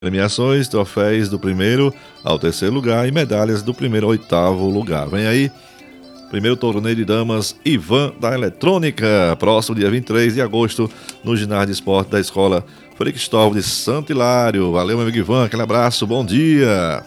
Premiações, troféus do primeiro ao terceiro lugar e medalhas do primeiro ao oitavo lugar. Vem aí, primeiro torneio de damas Ivan da Eletrônica, próximo dia 23 de agosto, no ginásio de esporte da Escola Frei Cristóvão de Santo Hilário. Valeu, meu amigo Ivan, aquele abraço, bom dia.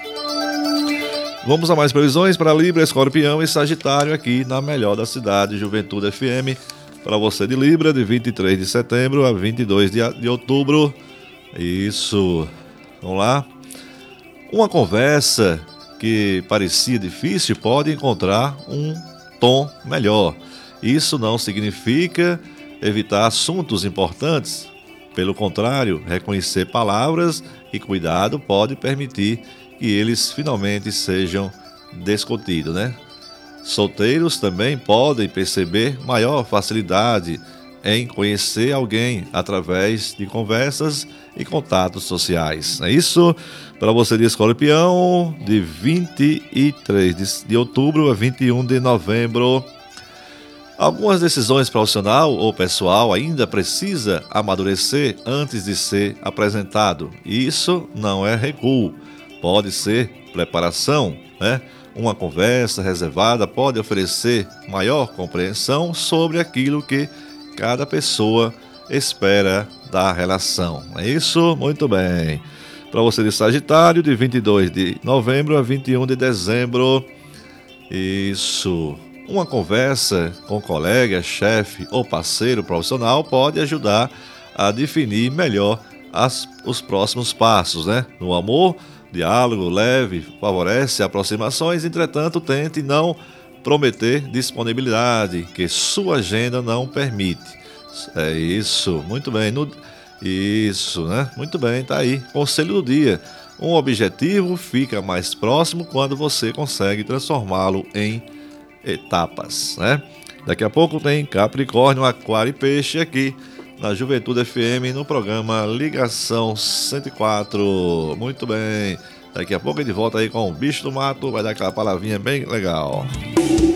Vamos a mais previsões para Libra, Escorpião e Sagitário aqui na melhor da cidade, Juventude FM. Para você de Libra, de 23 de setembro a 22 de outubro. Isso, vamos lá. Uma conversa que parecia difícil pode encontrar um tom melhor. Isso não significa evitar assuntos importantes. Pelo contrário, reconhecer palavras e cuidado pode permitir que eles finalmente sejam discutidos, né? Solteiros também podem perceber maior facilidade em conhecer alguém através de conversas e contatos sociais. É isso? Para você de Escorpião, de 23 de outubro a 21 de novembro. Algumas decisões profissional ou pessoal ainda precisa amadurecer antes de ser apresentado. Isso não é recuo, pode ser preparação, né? Uma conversa reservada pode oferecer maior compreensão sobre aquilo que cada pessoa espera da relação. É isso? Muito bem. Para você de Sagitário, de 22 de novembro a 21 de dezembro. Isso. Uma conversa com colega, chefe ou parceiro profissional pode ajudar a definir melhor os próximos passos, né? No amor, diálogo leve favorece aproximações, entretanto, tente não prometer disponibilidade que sua agenda não permite. É isso, muito bem. Isso, né? Muito bem, tá aí. Conselho do dia. Um objetivo fica mais próximo quando você consegue transformá-lo em etapas, né? Daqui a pouco tem Capricórnio, Aquário e Peixe aqui na Juventude FM no programa Ligação 104. Muito bem. Daqui a pouco a gente volta aí com o Bicho do Mato, vai dar aquela palavrinha bem legal.